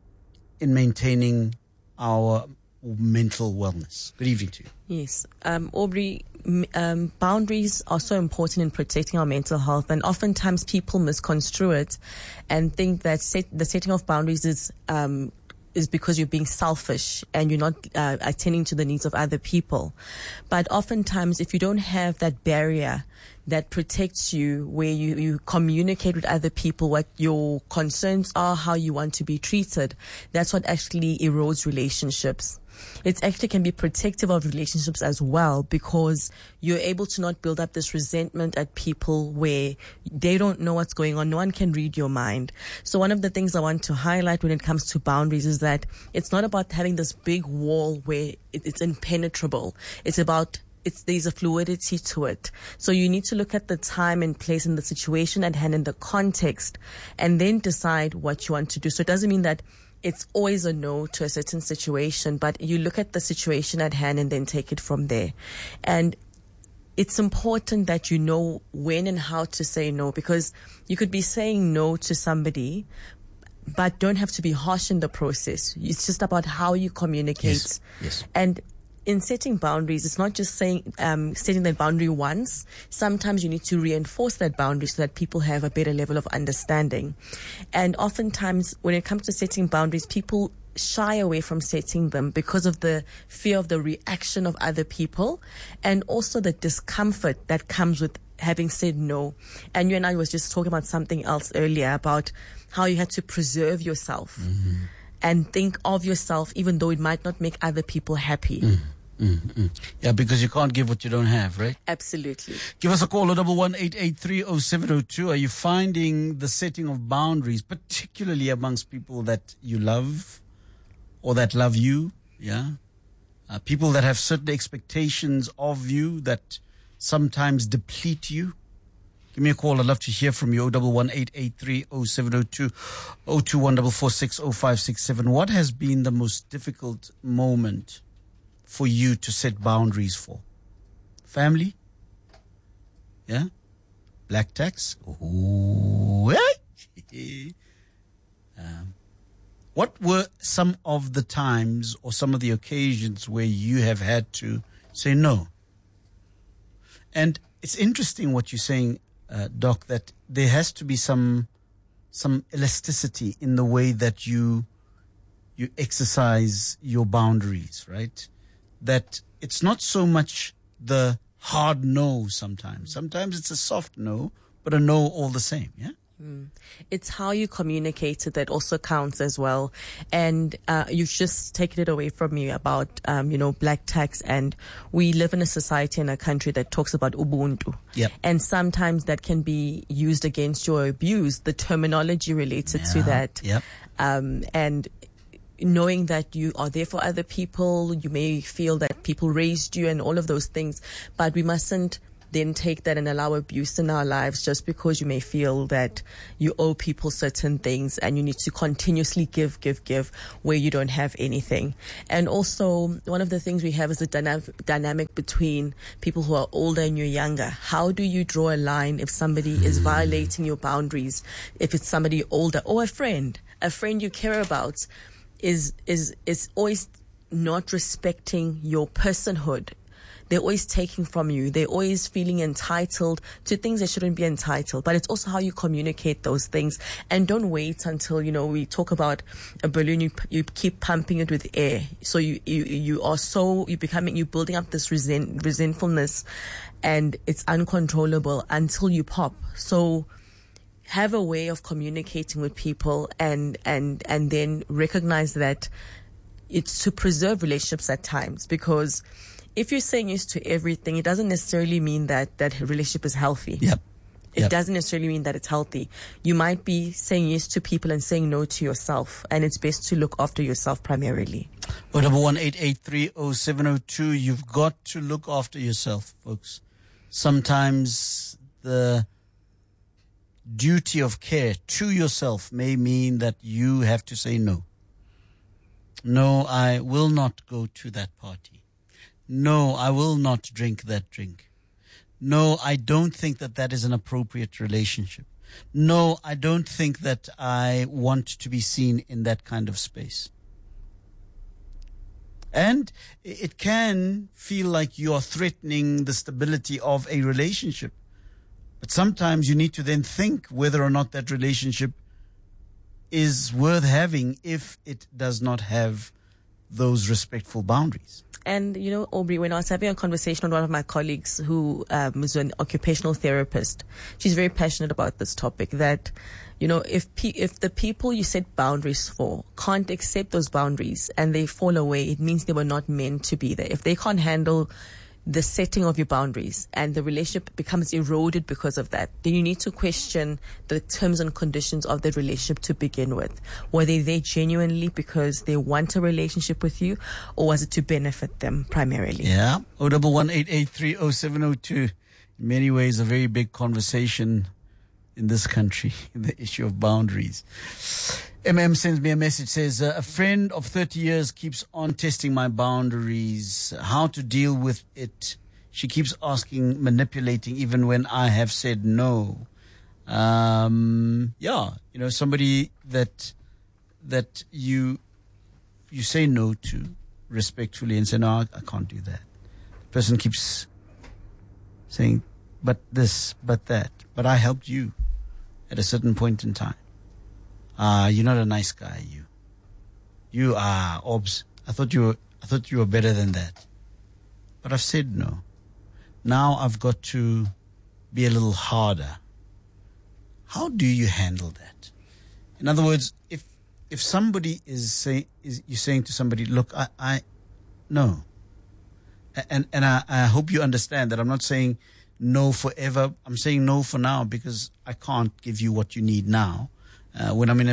in maintaining our mental wellness? Good evening to you. Yes. Um, Aubrey, m- um, boundaries are so important in protecting our mental health, and oftentimes people misconstrue it and think that set, the setting of boundaries is um, is because you're being selfish and you're not uh, attending to the needs of other people. But oftentimes, if you don't have that barrier that protects you, where you, you communicate with other people what your concerns are, how you want to be treated, that's what actually erodes relationships. It actually can be protective of relationships as well, because you're able to not build up this resentment at people where they don't know what's going on. No one can read your mind. So one of the things I want to highlight when it comes to boundaries is that it's not about having this big wall where it, it's impenetrable. It's about It's, there's a fluidity to it. So you need to look at the time and place and the situation at hand and the context, and then decide what you want to do. So it doesn't mean that it's always a no to a certain situation, but you look at the situation at hand and then take it from there. And it's important that you know when and how to say no, because you could be saying no to somebody, but don't have to be harsh in the process. It's just about how you communicate. Yes. Yes. And in setting boundaries, it's not just saying um, setting that boundary once. Sometimes you need to reinforce that boundary so that people have a better level of understanding. And oftentimes, when it comes to setting boundaries, people shy away from setting them because of the fear of the reaction of other people, and also the discomfort that comes with having said no. And you and I was just talking about something else earlier about how you had to preserve yourself. Mm-hmm. And think of yourself, even though it might not make other people happy. Mm, mm, mm. Yeah, because you can't give what you don't have, right? Absolutely. Give us a call, double one eight eight three oh seven oh two. Are you finding the setting of boundaries, particularly amongst people that you love or that love you? Yeah, uh, people that have certain expectations of you that sometimes deplete you. Give me a call. I'd love to hear from you. oh one one eight eight three oh seven oh two, oh two one four four six oh five six seven. What has been the most difficult moment for you to set boundaries for? Family? Yeah? Black tax? Ooh. um, what were some of the times or some of the occasions where you have had to say no? And it's interesting what you're saying, Uh, Doc, that there has to be some some elasticity in the way that you you exercise your boundaries, right? That it's not so much the hard no sometimes. Sometimes it's a soft no, but a no all the same, yeah? Mm. It's how you communicate it that also counts as well. And uh, you've just taken it away from me about, um, you know, black tax. And we live in a society and a country that talks about Ubuntu. Yep. And sometimes that can be used against you or abused, the terminology related yeah. to that. Yep. Um, and knowing that you are there for other people. You may feel that people raised you and all of those things, but we mustn't then take that and allow abuse in our lives just because you may feel that you owe people certain things and you need to continuously give, give, give where you don't have anything. And also, one of the things we have is the dyna- dynamic between people who are older and you're younger. How do you draw a line if somebody is violating your boundaries? If it's somebody older or a friend, a friend you care about is, is, is always not respecting your personhood. They're always taking from you. They're always feeling entitled to things they shouldn't be entitled. But it's also how you communicate those things. And don't wait until, you know, we talk about a balloon, you, you keep pumping it with air. So you, you, you are so, you becoming, you're building up this resent, resentfulness, and it's uncontrollable until you pop. So have a way of communicating with people and, and, and then recognize that it's to preserve relationships at times, because if you're saying yes to everything, it doesn't necessarily mean that that relationship is healthy. Yep. It yep. doesn't necessarily mean that it's healthy. You might be saying yes to people and saying no to yourself, and it's best to look after yourself primarily. Oh, double one eight eight three oh seven oh two. You've got to look after yourself, folks. Sometimes the duty of care to yourself may mean that you have to say no. No, I will not go to that party. No, I will not drink that drink. No, I don't think that that is an appropriate relationship. No, I don't think that I want to be seen in that kind of space. And it can feel like you are threatening the stability of a relationship. But sometimes you need to then think whether or not that relationship is worth having if it does not have those respectful boundaries. And, you know, Aubrey, when I was having a conversation with one of my colleagues who um, is an occupational therapist, she's very passionate about this topic, that, you know, if pe- if the people you set boundaries for can't accept those boundaries and they fall away, it means they were not meant to be there. If they can't handle the setting of your boundaries and the relationship becomes eroded because of that, then you need to question the terms and conditions of the relationship to begin with. Were they there genuinely because they want a relationship with you, or was it to benefit them primarily? Yeah. oh double one eight eight three oh seven oh two. In many ways, a very big conversation in this country, the issue of boundaries. M M sends me a message, says, uh, a friend of thirty years keeps on testing my boundaries, how to deal with it. She keeps asking, manipulating, even when I have said no. Um, yeah, you know, somebody that, that you, you say no to respectfully and say, no, I, I can't do that. The person keeps saying, but this, but that, but I helped you at a certain point in time. Ah, uh, you're not a nice guy, you. You are, Obs. I thought you were, I thought you were better than that. But I've said no. Now I've got to be a little harder. How do you handle that? In other words, if, if somebody is saying, is, you're saying to somebody, look, I, I, no. And, and I, I hope you understand that I'm not saying no forever. I'm saying no for now because I can't give you what you need now. Uh, when I'm in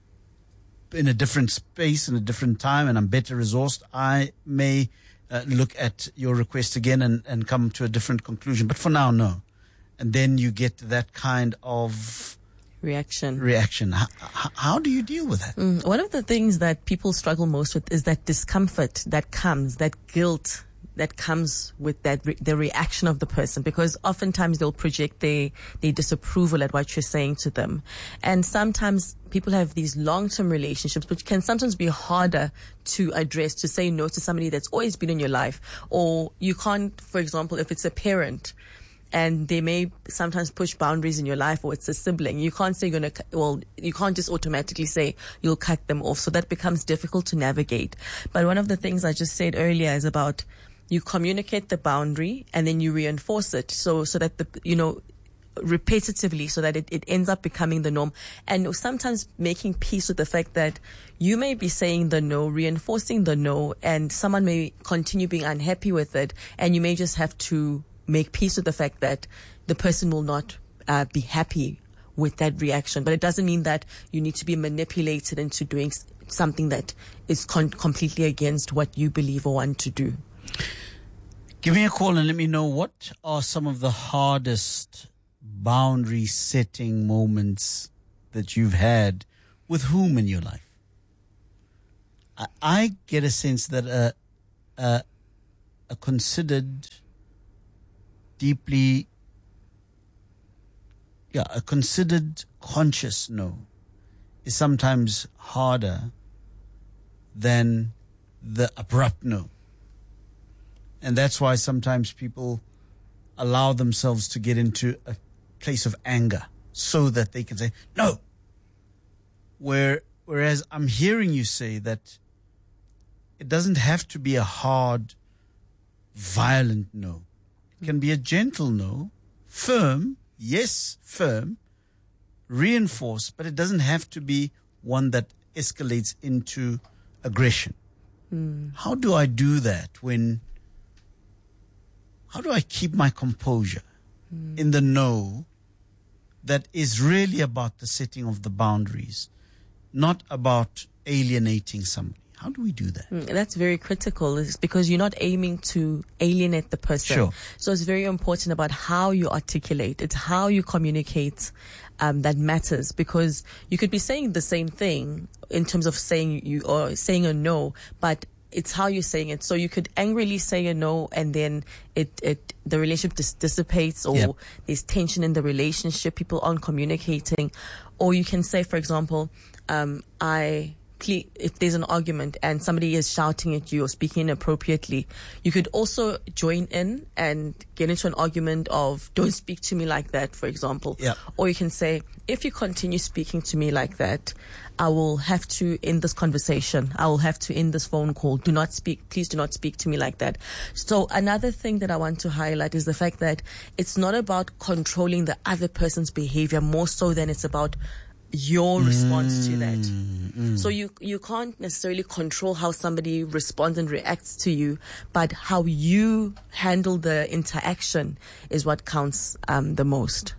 a in a different space, in a different time, and I'm better resourced, I may uh, look at your request again and, and come to a different conclusion. But for now, no. And then you get that kind of reaction. Reaction. How, how do you deal with that? Mm, one of the things that people struggle most with is that discomfort that comes, that guilt that comes with that re- the reaction of the person, because oftentimes they'll project their their disapproval at what you're saying to them. And sometimes people have these long-term relationships, which can sometimes be harder to address, to say no to somebody that's always been in your life. Or you can't, for example, if it's a parent and they may sometimes push boundaries in your life, or it's a sibling, you can't say you're going to, well, you can't just automatically say you'll cut them off. So that becomes difficult to navigate. But one of the things I just said earlier is about you communicate the boundary and then you reinforce it. So, so that the, you know, repetitively, so that it, it ends up becoming the norm. And sometimes making peace with the fact that you may be saying the no, reinforcing the no, and someone may continue being unhappy with it. And you may just have to make peace with the fact that the person will not uh, be happy with that reaction. But it doesn't mean that you need to be manipulated into doing something that is con- completely against what you believe or want to do. Give me a call and let me know what are some of the hardest boundary setting moments that you've had with whom in your life. I, I get a sense that a, a, a considered, deeply, yeah, a considered conscious no is sometimes harder than the abrupt no. And that's why sometimes people allow themselves to get into a place of anger so that they can say, no. Where, whereas I'm hearing you say that it doesn't have to be a hard, violent no. It can be a gentle no, firm, yes, firm, reinforced, but it doesn't have to be one that escalates into aggression. Mm. How do I do that when, how do I keep my composure mm. in the no that is really about the setting of the boundaries, not about alienating somebody? How do we do that? Mm, that's very critical. It's because you're not aiming to alienate the person. Sure. So it's very important about how you articulate. It's how you communicate um, that matters, because you could be saying the same thing in terms of saying you or saying a no, but it's how you're saying it. So you could angrily say a no, and then it, it the relationship dis- dissipates, or Yep. there's tension in the relationship. People aren't communicating. Or you can say, for example, um, I. if there's an argument and somebody is shouting at you or speaking inappropriately, you could also join in and get into an argument of, don't speak to me like that, for example. Yeah. Or you can say, if you continue speaking to me like that, I will have to end this conversation. I will have to end this phone call. Do not speak. Please do not speak to me like that. So another thing that I want to highlight is the fact that it's not about controlling the other person's behavior more so than it's about your response to that. Mm. So you you can't necessarily control how somebody responds and reacts to you, but how you handle the interaction is what counts um, the most.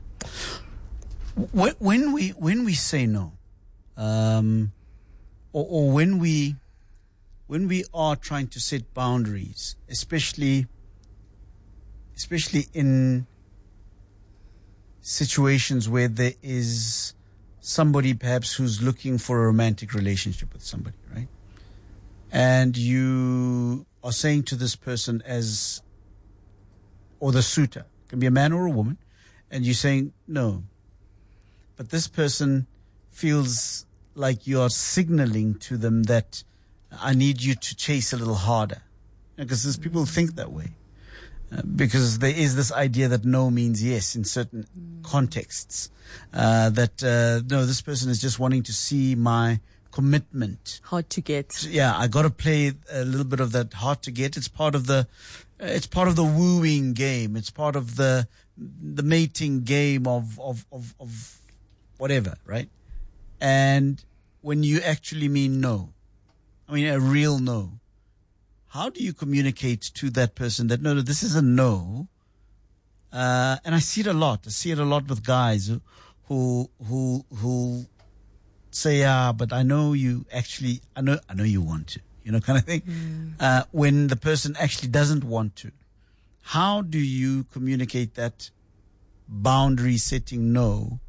When, when we when we say no, um, or, or when we when we are trying to set boundaries, especially especially in situations where there is somebody perhaps who's looking for a romantic relationship with somebody, right? And you are saying to this person as, or the suitor, can be a man or a woman, and you're saying no. But this person feels like you are signaling to them that I need you to chase a little harder. Because there's people who think that way. Uh, because there is this idea that no means yes in certain mm. contexts. Uh, that, uh, no, this person is just wanting to see my commitment. Hard to get. So, yeah, I got to play a little bit of that hard to get. It's part of the, uh, it's part of the wooing game. It's part of the, the mating game of, of, of, of whatever, right? And when you actually mean no, I mean a real no, how do you communicate to that person that, no, no, this is a no? Uh, and I see it a lot. I see it a lot with guys who, who, who, who say, yeah, but I know you actually, I know, I know you want to, you know, kind of thing. Mm. Uh, when the person actually doesn't want to, how do you communicate that boundary setting no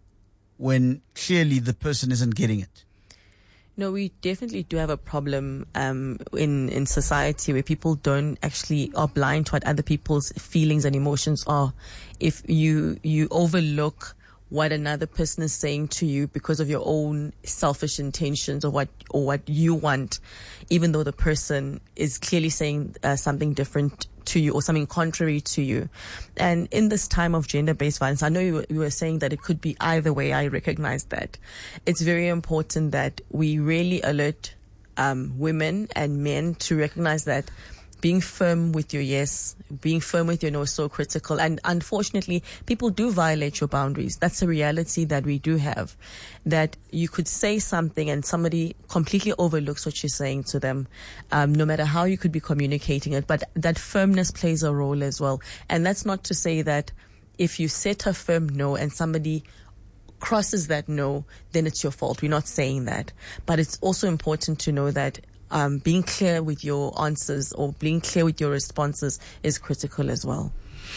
when clearly the person isn't getting it? No, we definitely do have a problem um, in in society where people don't actually are blind to what other people's feelings and emotions are. If you you overlook what another person is saying to you because of your own selfish intentions or what or what you want, even though the person is clearly saying uh, something different to you or something contrary to you. And in this time of gender-based violence, I know you, you were saying that it could be either way. I recognize that. It's very important that we really alert um, women and men to recognize that being firm with your yes, being firm with your no is so critical. And unfortunately, people do violate your boundaries. That's a reality that we do have. That you could say something and somebody completely overlooks what you're saying to them, um, no matter how you could be communicating it. But that firmness plays a role as well. And that's not to say that if you set a firm no and somebody crosses that no, then it's your fault. We're not saying that. But it's also important to know that um, being clear with your answers or being clear with your responses is critical as well.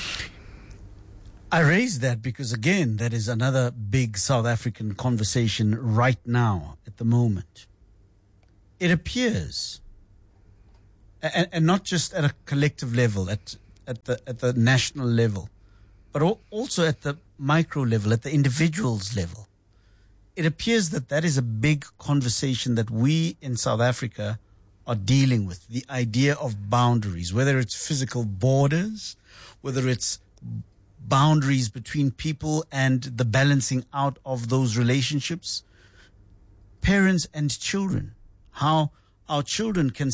I raise that because, again, that is another big South African conversation right now at the moment. It appears, and, and not just at a collective level, at at the at the national level, but also at the micro level, at the individual's level. It appears that that is a big conversation that we in South Africa are dealing with. The idea of boundaries, whether it's physical borders, whether it's boundaries between people and the balancing out of those relationships, parents and children, how our children can